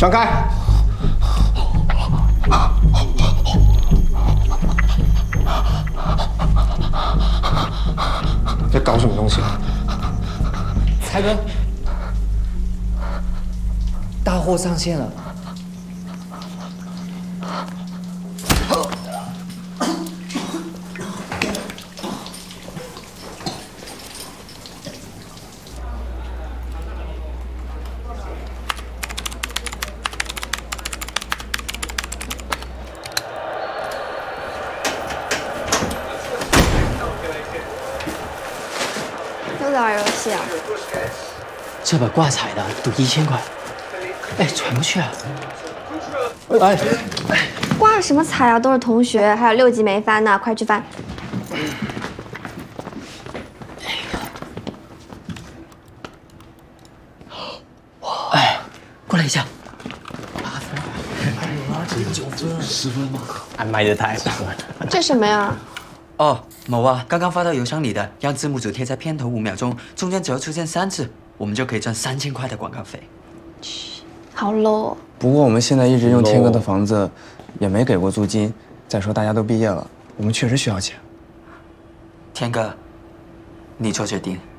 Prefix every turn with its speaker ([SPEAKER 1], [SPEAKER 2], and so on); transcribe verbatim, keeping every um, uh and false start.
[SPEAKER 1] 张开！在搞什么东西？
[SPEAKER 2] 才哥，大货上线了。
[SPEAKER 3] 又在玩游戏啊？
[SPEAKER 2] 这把挂彩的赌一千块，哎，传不去啊！
[SPEAKER 1] 哎，
[SPEAKER 3] 挂什么彩啊？都是同学，还有六级没翻呢，快去翻。
[SPEAKER 2] 哎，过来一下。
[SPEAKER 4] 八分，还有啊，这九分，十分吗？
[SPEAKER 2] 俺卖的太爽了。
[SPEAKER 3] 这什么呀？
[SPEAKER 5] 哦，某啊，刚刚发到邮箱里的，让字幕组贴在片头五秒钟，中间只要出现三次，我们就可以赚三千块的广告费。
[SPEAKER 3] 好 low 哦。
[SPEAKER 6] 不过我们现在一直用天哥的房子，也没给过租金。再说大家都毕业了，我们确实需要钱。
[SPEAKER 5] 天哥，你做决定。